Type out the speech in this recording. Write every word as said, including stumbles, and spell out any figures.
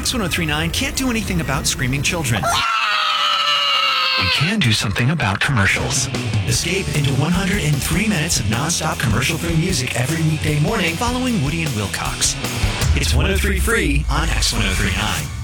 X ten thirty-nine can't do anything about screaming children. We can do something about commercials. Escape into one hundred three minutes of non-stop commercial-free music every weekday morning following Woody and Wilcox. It's one oh three Free on X ten thirty-nine.